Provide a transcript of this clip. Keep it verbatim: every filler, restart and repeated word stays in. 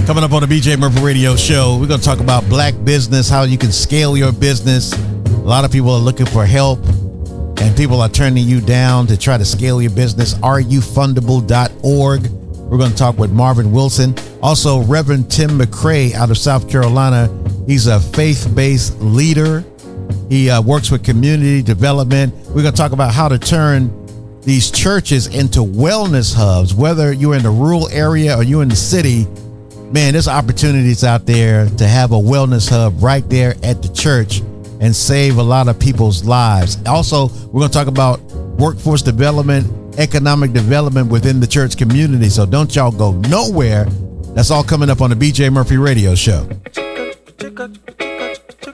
Coming up on the B J Murphy Radio Show, we're going to talk about black business, how you can scale your business. A lot of people are looking for help, and people are turning you down to try to scale your business. are you fundable dot org. We're going to talk with Marvin Wilson. Also, Reverend Tim McCray out of South Carolina. He's a faith-based leader. He uh, works with community development. We're going to talk about how to turn these churches into wellness hubs, whether you're in the rural area or you're in the city. Man, there's opportunities out there to have a wellness hub right there at the church and save a lot of people's lives. Also, we're going to talk about workforce development, economic development within the church community. So don't y'all go nowhere. That's all coming up on the B J Murphy Radio Show.